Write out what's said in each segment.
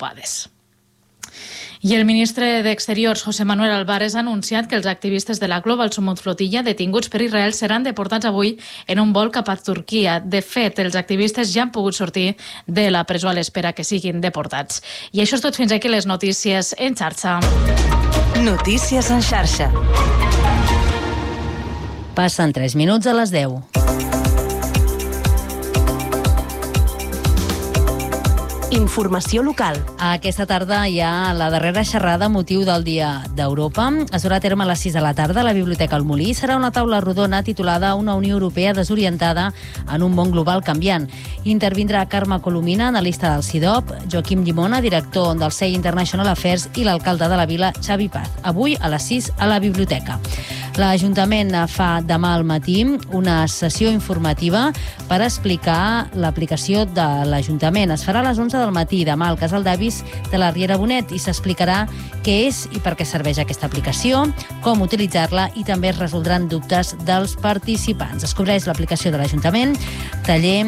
desenvolupades. I el ministre d'Exteriors, José Manuel Álvarez, ha anunciat que els activistes de la Global Summit Flotilla detinguts per Israel seran deportats avui en un vol cap a Turquia. De fet, els activistes ja han pogut sortir de la presó a l'espera que siguin deportats. I això és tot, fins aquí les notícies en xarxa. Notícies en xarxa. Passen 3 minuts a les 10. Informació local. Aquesta tarda hi ha la darrera xerrada a motiu del Dia d'Europa. Es durà a terme a les 6 de la tarda a la Biblioteca El Molí. Serà una taula rodona titulada Una Unió Europea desorientada en un món global canviant. Intervindrà Carme Colomina, analista del CIDOB, Joaquim Llimona, director del CEI International Affairs, i l'alcalde de la vila, Xavi Paz. Avui a les 6 a la biblioteca. L'Ajuntament fa demà al matí una sessió informativa per explicar l'aplicació de l'Ajuntament. Es farà a les 11 del matí demà al Casal d'Avis de la Riera Bonet i s'explicarà què és i per què serveix aquesta aplicació, com utilitzar-la i també es resoldran dubtes dels participants. Descobreix l'aplicació de l'Ajuntament, taller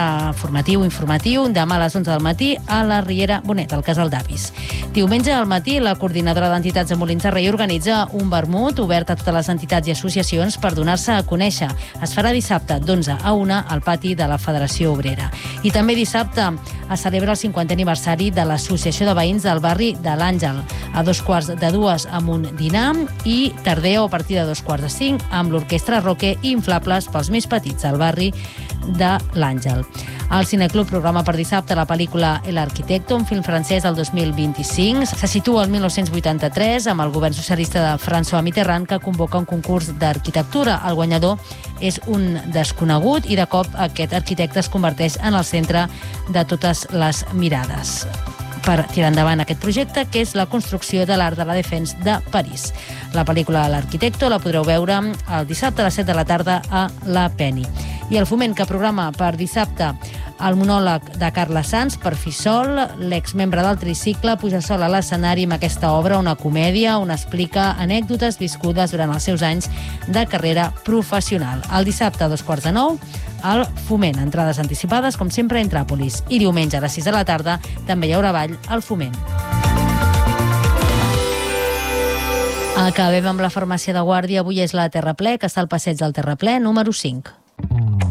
informatiu demà a les 11 del matí a la Riera Bonet, al Casal d'Avis. Diumenge al matí la coordinadora d'entitats de Molins de Rei organitza un vermut obert a totes les entitats i associacions per donar-se a conèixer. Es farà dissabte d'11 a 1 al pati de la Federació Obrera. I també dissabte es celebra el 50è aniversari de l'Associació de Veïns del barri de l'Àngel. A 2:45 amb un dinar i tardeo a partir de 2:45 amb l'orquestra Roque i inflables pels més petits al barri de l'Àngel. El Cineclub programa per dissabte la pel·lícula El Arquitecto, un film francès del 2025. Se situa al 1983 amb el govern socialista de François Mitterrand, que convoca un concurs d'arquitectura. El guanyador és un desconegut i de cop aquest arquitecte es converteix en el centre de totes les mirades per tirar endavant aquest projecte, que és la construcció de l'Arc de la Défense de París. La pel·lícula L'Arquitecto la podreu veure el dissabte a les 7 de la tarda a la Penny. I el Foment, que programa per dissabte el monòleg de Carla Sanz, Per fi sol, l'exmembre del Tricicle, puja sol a l'escenari amb aquesta obra, una comèdia on explica anècdotes viscudes durant els seus anys de carrera professional. El dissabte a 8:45 al Foment. Entrades anticipades, com sempre, a Intràpolis. I diumenge a les 6 de la tarda també hi haurà ball al Foment. Acabem amb la farmàcia de Guàrdia. Avui és la Terraplè, que està al passeig del Terraplè, número 5.